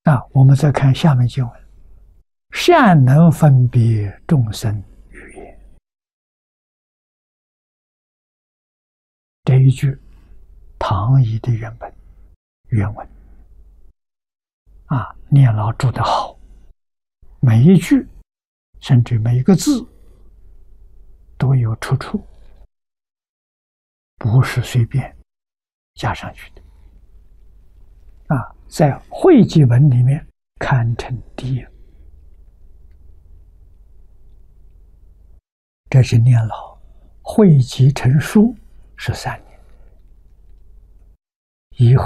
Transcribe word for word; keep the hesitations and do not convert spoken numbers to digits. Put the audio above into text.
啊，我们再看下面经文：善能分别众生语言。这一句唐译的原本原文啊，念老注得好，每一句甚至每一个字都有出处，不是随便加上去的啊，在汇集文里面堪称第一。这是念老汇集成书是三年，以后